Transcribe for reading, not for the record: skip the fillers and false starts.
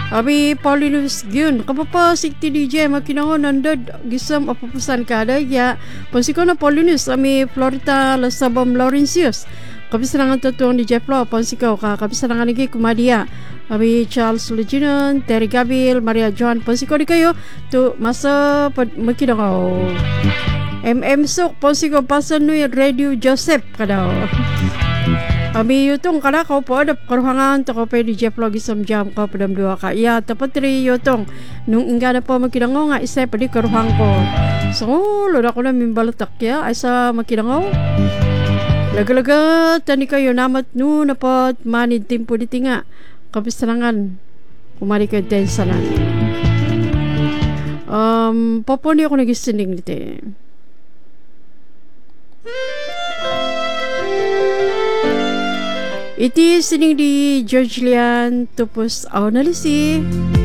Abi Paulinus gyun kapapa sikti DJ makinangon nandad gisam apapusan kada ya ponsiko na Paulinus ami Florita Lasabam Laurentius kabisanangan tutuang DJ Flo ponsiko ka kabisanangan lagi kumadia abi Charles Leginon Terry Gabil Maria Joan ponsiko di kayo tu masa makinangon MM Sok ponsiko pasan nui Radio Joseph kada Abi yutong kada kau po ada keruhangan to kau pe di Jeff lagi jam kau pedam dua ka ya tapatri yutong nung ingga na po makidango nga isa pa di keruhang ko so loda ko na mimbalatak ya asa makidango laga-laga tani kayo namat nu napat manid timpo di tinga kapisanangan kumari kayo tensanan poponi ako nagisining dito iti sining di George Lian tupos aw nalisi